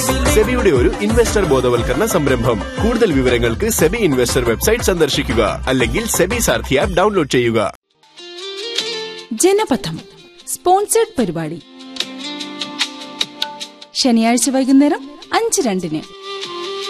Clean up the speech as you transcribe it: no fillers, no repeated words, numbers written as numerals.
സെബിയുടെ ഒരു ഇൻവെസ്റ്റർ ബോധവൽക്കരണ സംരംഭം. കൂടുതൽ വിവരങ്ങൾക്ക് സെബി ഇൻവെസ്റ്റർ വെബ്സൈറ്റ് സന്ദർശിക്കുക, അല്ലെങ്കിൽ സെബി സാരഥി ആപ്പ് ഡൗൺലോഡ് ചെയ്യുക. ജനപഥം സ്പോൺസേഡ് പരിപാടി ശനിയാഴ്ച വൈകുന്നേരം 5:02